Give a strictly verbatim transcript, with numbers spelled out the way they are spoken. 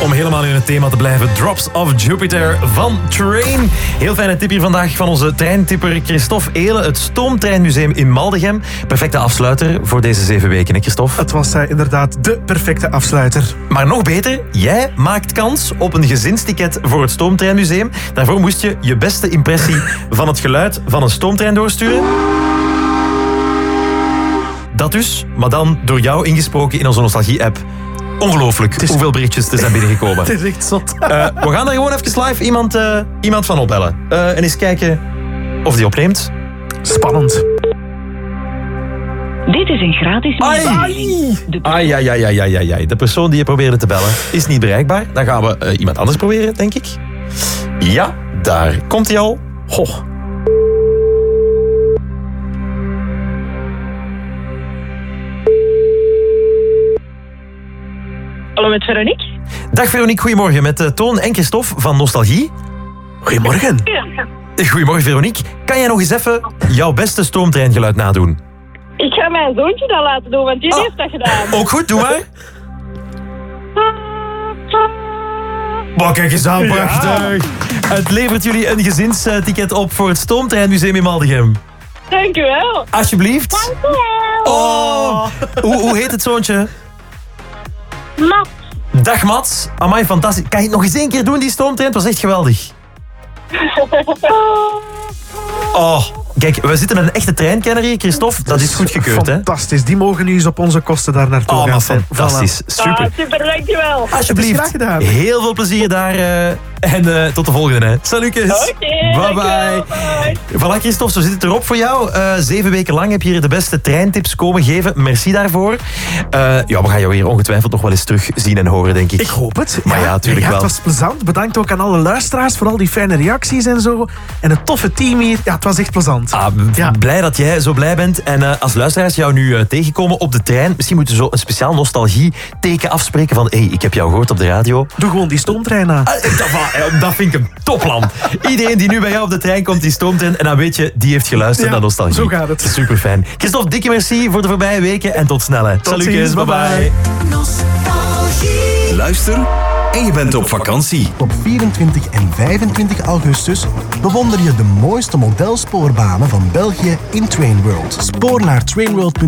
Om helemaal in het thema te blijven. Drops of Jupiter van Train. Heel fijne tip hier vandaag van onze treintipper Christophe Eelen. Het Stoomtreinmuseum in Maldegem. Perfecte afsluiter voor deze zeven weken, hè Christophe? Het was uh, inderdaad de perfecte afsluiter. Maar nog beter, jij maakt kans op een gezinsticket voor het Stoomtreinmuseum. Daarvoor moest je je beste impressie van het geluid van een stoomtrein doorsturen. Dat dus, maar dan door jou ingesproken in onze Nostalgie-app. Ongelooflijk is... hoeveel berichtjes er zijn binnengekomen. Het is echt zot. Uh, we gaan er gewoon even live iemand, uh, iemand van opbellen. Uh, en eens kijken of die opneemt. Spannend. Dit is een gratis ai. Ai, ai, ai, ai, ai, ai. De persoon die je probeerde te bellen is niet bereikbaar. Dan gaan we uh, iemand anders proberen, denk ik. Ja, daar komt hij al. Goh. Hallo, met Veronique. Dag Veronique, goedemorgen. Met uh, Toon en Christophe van Nostalgie. Goedemorgen. Ja. Goedemorgen Veronique. Kan jij nog eens even jouw beste stoomtreingeluid nadoen? Ik ga mijn zoontje dat laten doen, want die Ah. heeft dat gedaan. Ook goed, doe maar. Oh, kijk eens aan, prachtig. Ja. Het levert jullie een gezinsticket op voor het Stoomtreinmuseum in Maldegem. Dank u wel. Alsjeblieft. Dank u wel. Oh. Hoe, hoe heet het zoontje? Mat. Dag Mats. Amai, fantastisch. Kan je het nog eens één keer doen, die stoomtrein? Het was echt geweldig. Oh, kijk, we zitten met een echte treinkenner hier, Christophe. Dat is goed gekeurd, hè? Fantastisch. Die mogen nu eens op onze kosten daar naartoe Oh, gaan. maar fantastisch. Super. Ah, super, dankjewel. Alsjeblieft. Graag gedaan. Heel veel plezier daar. Uh, en uh, tot de volgende, hè. Salutjes. Oké, bye bye. Voilà, Christophe, zo zit het erop voor jou. Uh, zeven weken lang heb je hier de beste treintips komen geven. Merci daarvoor. Uh, ja, we gaan jou hier ongetwijfeld nog wel eens terug zien en horen, denk ik. Ik hoop het. Maar ja, tuurlijk ja, wel. Het was plezant. Bedankt ook aan alle luisteraars voor al die fijne reacties en zo. En het toffe team hier. Ja, het was echt plezant. Ah, ja. Blij dat jij zo blij bent. En uh, als luisteraars jou nu uh, tegenkomen op de trein, misschien moeten we zo een speciaal nostalgie-teken afspreken van hé, hey, ik heb jou gehoord op de radio. Doe gewoon die stoomtrein aan. Ah, dat, dat vind ik een topplan. Iedereen die nu bij jou op de trein komt, die stoomtrein. En dan weet je, die heeft geluisterd Ja, naar nostalgie. zo gaat het. Super fijn. Christophe, dikke merci voor de voorbije weken. En tot snel. Hè. Tot Salutjes, ziens, bye bye. bye-bye. Nostalgie. Luister en je bent op vakantie. Op vierentwintig en vijfentwintig augustus bewonder je de mooiste modelsportbanen van België in Trainworld. Spoor naar trainworld punt